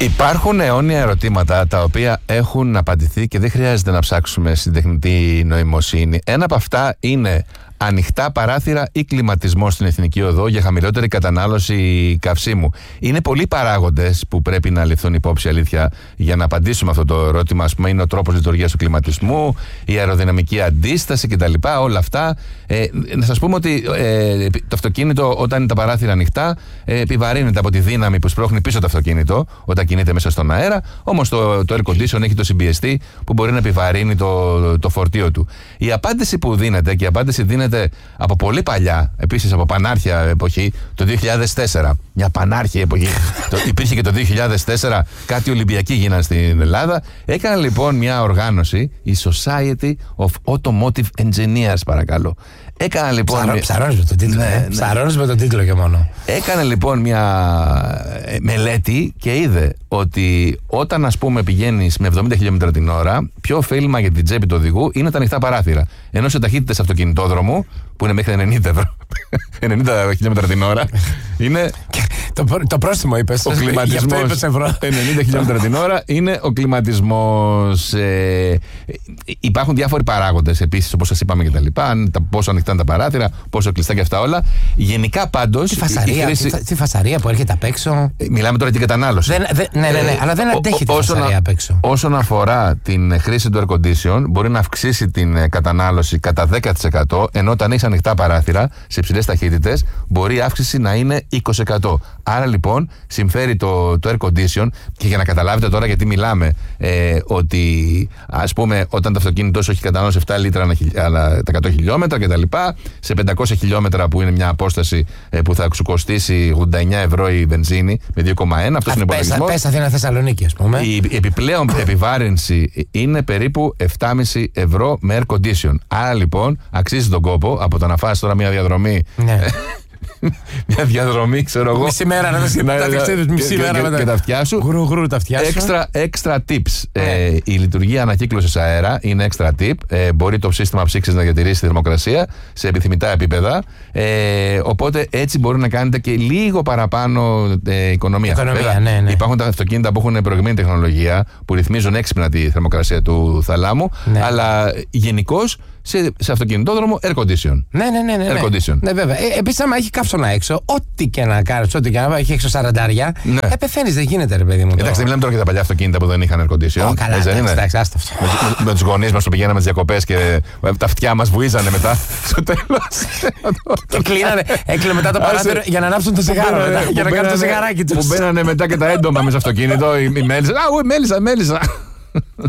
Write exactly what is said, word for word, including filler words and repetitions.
Υπάρχουν αιώνια ερωτήματα τα οποία έχουν απαντηθεί και δεν χρειάζεται να ψάξουμε στην τεχνητή νοημοσύνη. Ένα από αυτά είναι ανοιχτά παράθυρα ή κλιματισμό στην Εθνική Οδό για χαμηλότερη κατανάλωση καυσίμου. Είναι πολλοί παράγοντες που πρέπει να ληφθούν υπόψη, αλήθεια, για να απαντήσουμε αυτό το ερώτημα. Ας πούμε, είναι ο τρόπος λειτουργίας του κλιματισμού, η αεροδυναμική αντίσταση κτλ. Όλα αυτά. Ε, να σας πούμε ότι ε, το αυτοκίνητο, όταν είναι τα παράθυρα ανοιχτά, ε, επιβαρύνεται από τη δύναμη που σπρώχνει πίσω το αυτοκίνητο όταν κινείται μέσα στον αέρα. Όμως το, το air condition έχει το συμπιεστή που μπορεί να επιβαρύνει το, το φορτίο του. Η απάντηση που δίνεται, και η απάντηση δίνεται από πολύ παλιά, επίσης από πανάρχια εποχή, το δύο χιλιάδες τέσσερα. Μια πανάρχια εποχή. το, υπήρχε και το δύο χιλιάδες τέσσερα, κάτι Ολυμπιακοί γίνανε στην Ελλάδα. Έκανε λοιπόν μια οργάνωση, η Society of Automotive Engineers, παρακαλώ. Έκανα λοιπόν. Ψαρώ, ψαρώνεις με τον τίτλο. Ναι, ναι. Ψαρώνεις με τον τίτλο και μόνο. Έκανε λοιπόν μια μελέτη και είδε ότι όταν, ας πούμε, πηγαίνεις με εβδομήντα χιλιόμετρα την ώρα, πιο ωφέλιμα για την τσέπη του οδηγού είναι τα ανοιχτά παράθυρα. Ενώ σε ταχύτητες αυτοκινητόδρομου, που είναι μέχρι ενενήντα ευρώ, ενενήντα χιλιόμετρα την ώρα, είναι. Το, το πρόστιμο είπες. Ο κλιματισμός ενενήντα χιλιόμετρα την ώρα είναι ο κλιματισμός. Ε, υπάρχουν διάφοροι παράγοντες επίσης, όπως σας είπαμε και τα λοιπά. Πόσο ανοιχτά είναι τα παράθυρα, πόσο κλειστά και αυτά όλα. Γενικά πάντως. Τι φασαρία, χρήση... τι, τι φασαρία που έρχεται απ' έξω. Μιλάμε τώρα για την κατανάλωση. Δεν, δε, ναι, ναι, ναι, αλλά δεν αντέχει τη φασαρία απ' έξω. Όσον αφορά την χρήση του air condition, μπορεί να αυξήσει την κατανάλωση κατά δέκα τοις εκατό, ενώ όταν έχει ανοιχτά παράθυρα σε υψηλές ταχύτητες, μπορεί η αύξηση να είναι είκοσι τοις εκατό. Άρα λοιπόν συμφέρει το, το air condition, και για να καταλάβετε τώρα γιατί μιλάμε, ε, ότι ας πούμε όταν το αυτοκίνητο σου έχει κατανάλωση επτά λίτρα ανά τα εκατό χιλιόμετρα κτλ., σε πεντακόσια χιλιόμετρα που είναι μια απόσταση ε, που θα σου κοστίσει ογδόντα εννιά ευρώ η βενζίνη με δύο κόμμα ένα, αυτός είναι ο υπολογισμός. Πες Αθήνα Θεσσαλονίκη, ας πούμε. Η επιπλέον επιβάρυνση είναι περίπου επτά κόμμα πέντε ευρώ με air condition. Άρα λοιπόν αξίζει τον κόπο από το να φας τώρα μια διαδρομή. Ναι. Μια διαδρομή, ξέρω εγώ. Μισή μέρα να δεις μισή μέρα μετά. Και τα αυτιά σου. Γουρου γουρου τα αυτιά σου. Extra, extra tips. Ε, η λειτουργία ανακύκλωσης αέρα είναι extra tip. Ε, μπορεί το σύστημα ψήξης να διατηρήσει τη θερμοκρασία σε επιθυμητά επίπεδα. Ε, οπότε έτσι μπορεί να κάνετε και λίγο παραπάνω ε, οικονομία. Οικονομία, Βέβαια, ναι, ναι. Υπάρχουν τα αυτοκίνητα που έχουν προηγμένη τεχνολογία που ρυθμίζουν έξυπνα τη θερμοκρασία του θαλάμου. Ναι. Αλλά γενικώς σε, σε αυτοκινητόδρομο air condition. Ναι, ναι, ναι. ναι, air condition. Ναι, βέβαια. Ε, επίσης, άμα έχει καύσωνα έξω, ό,τι και να κάνεις, ό,τι και να έχει έξω σαραντάρια, ναι. ε, πεθαίνεις, δεν γίνεται, ρε παιδί μου. Εντάξει, δεν μιλάμε τώρα για τα παλιά αυτοκίνητα που δεν είχαν air condition. Oh, καλά, εντάξει, εντάξει, άστα αυτό. Με, με τους γονείς μας που πηγαίναμε τις διακοπές και τα αυτιά μας βουίζανε μετά στο τέλος. Και κλείνανε, έκλεινε μετά το παράθυρο για να ανάψουν το σιγάρο. Για να κάνουν το σιγαράκι τους. Που μπαίνανε μετά και τα έντομα μέσα στο αυτοκίνητο, η μέλισσα. Α, μέλισσα, μέλισσα.